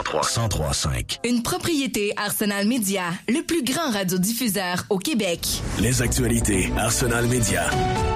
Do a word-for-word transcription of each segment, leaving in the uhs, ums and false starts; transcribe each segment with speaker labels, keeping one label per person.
Speaker 1: trois virgule cinq.
Speaker 2: Une propriété Arsenal Media, le plus grand radiodiffuseur au Québec.
Speaker 1: Les actualités Arsenal Media.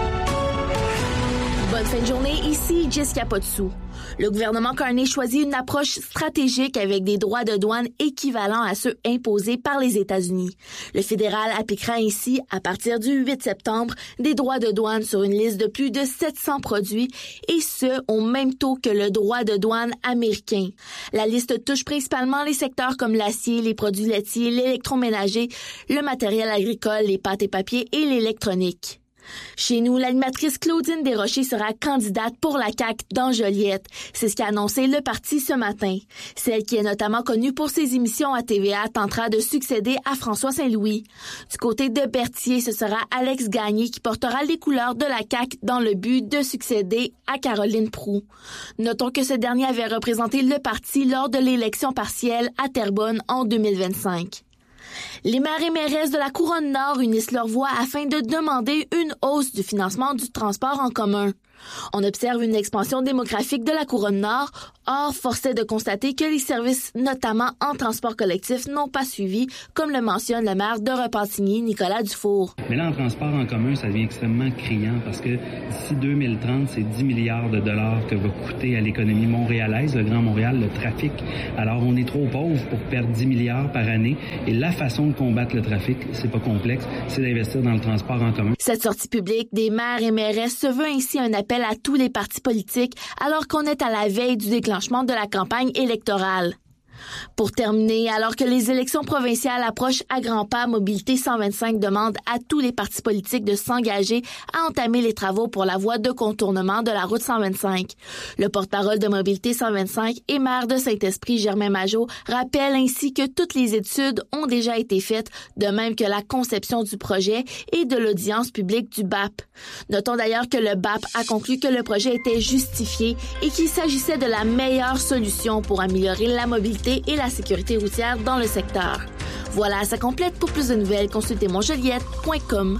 Speaker 3: Bonne fin de journée, ici Jessica Potsou. Le gouvernement Carney choisit une approche stratégique avec des droits de douane équivalents à ceux imposés par les États-Unis. Le fédéral appliquera ainsi, à partir du huit septembre, des droits de douane sur une liste de plus de sept cents produits, et ce, au même taux que le droit de douane américain. La liste touche principalement les secteurs comme l'acier, les produits laitiers, l'électroménager, le matériel agricole, les pâtes et papiers et l'électronique. Chez nous, l'animatrice Claudine Desrochers sera candidate pour la C A Q dans Joliette. C'est ce qu'a annoncé le parti ce matin. Celle qui est notamment connue pour ses émissions à T V A tentera de succéder à François Saint-Louis. Du côté de Berthier, ce sera Alex Gagné qui portera les couleurs de la C A Q dans le but de succéder à Caroline Proulx. Notons que ce dernier avait représenté le parti lors de l'élection partielle à Terrebonne en deux mille vingt-cinq. Les maires et mairesses de la Couronne-Nord unissent leurs voix afin de demander une hausse du financement du transport en commun. On observe une expansion démographique de la Couronne-Nord. Or, force est de constater que les services, notamment en transport collectif, n'ont pas suivi, comme le mentionne le maire de Repentigny, Nicolas Dufour.
Speaker 4: Mais là, en transport en commun, ça devient extrêmement criant parce que d'ici deux mille trente, c'est dix milliards de dollars que va coûter à l'économie montréalaise, le Grand Montréal, le trafic. Alors, on est trop pauvre pour perdre dix milliards par année. Et la façon de combattre le trafic, c'est pas complexe, c'est d'investir dans le transport en commun.
Speaker 3: Cette sortie publique des maires et mairesses se veut ainsi un appel à tous les partis politiques alors qu'on est à la veille du déclenchement de la campagne électorale. Pour terminer, alors que les élections provinciales approchent à grands pas, Mobilité cent vingt-cinq demande à tous les partis politiques de s'engager à entamer les travaux pour la voie de contournement de la route cent vingt-cinq. Le porte-parole de Mobilité cent vingt-cinq et maire de Saint-Esprit, Germain Majot, rappelle ainsi que toutes les études ont déjà été faites, de même que la conception du projet et de l'audience publique du B A P. Notons d'ailleurs que le B A P a conclu que le projet était justifié et qu'il s'agissait de la meilleure solution pour améliorer la mobilité et la sécurité routière dans le secteur. Voilà, ça complète. Pour plus de nouvelles, consultez mon joliette point com.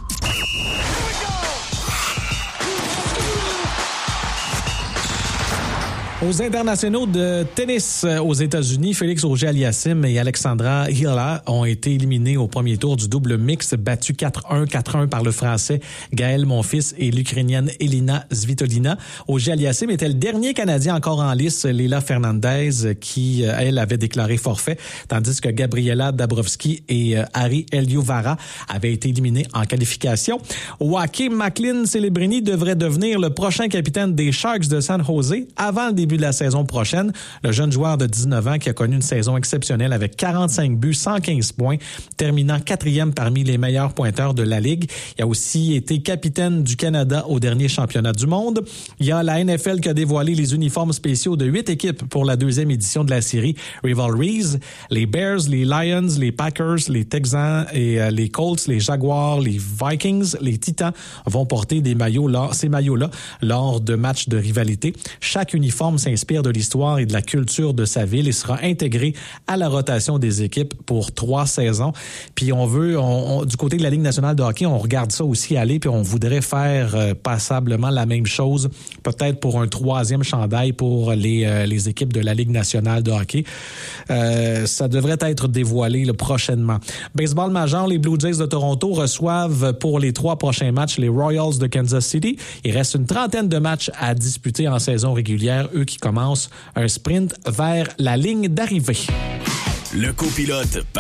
Speaker 5: Aux internationaux de tennis aux États-Unis, Félix Auger-Aliassime et Alexandra Hilla ont été éliminés au premier tour du double mixte, battus quatre un, quatre un par le Français Gaël Monfils et l'Ukrainienne Elina Svitolina. Auger-Aliassime était le dernier Canadien encore en lice, Leila Fernandez, qui, elle, avait déclaré forfait, tandis que Gabriela Dabrowski et Ari Eliovara avaient été éliminés en qualification. Au hockey, Macklin Celebrini devrait devenir le prochain capitaine des Sharks de San Jose avant le début de la saison prochaine. Le jeune joueur de dix-neuf ans qui a connu une saison exceptionnelle avec quarante-cinq buts, cent quinze points, terminant quatrième parmi les meilleurs pointeurs de la Ligue. Il a aussi été capitaine du Canada au dernier championnat du monde. Il y a la N F L qui a dévoilé les uniformes spéciaux de huit équipes pour la deuxième édition de la série Rivalries. Les Bears, les Lions, les Packers, les Texans et euh, les Colts, les Jaguars, les Vikings, les Titans vont porter des maillots là, ces maillots-là lors de matchs de rivalité. Chaque uniforme s'inspire de l'histoire et de la culture de sa ville et sera intégré à la rotation des équipes pour trois saisons. Puis on veut, on, on, du côté de la Ligue nationale de hockey, on regarde ça aussi aller, puis on voudrait faire euh, passablement la même chose, peut-être pour un troisième chandail pour les, euh, les équipes de la Ligue nationale de hockey. Euh, ça devrait être dévoilé là, prochainement. Baseball majeur, les Blue Jays de Toronto reçoivent pour les trois prochains matchs les Royals de Kansas City. Il reste une trentaine de matchs à disputer en saison régulière, eux qui commencent un sprint vers la ligne d'arrivée.
Speaker 1: Le copilote